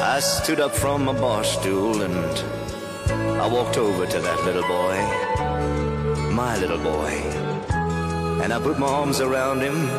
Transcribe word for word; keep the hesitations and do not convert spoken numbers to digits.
I stood up from my bar stool and I walked over to that little boy, my little boy, and I put my arms around him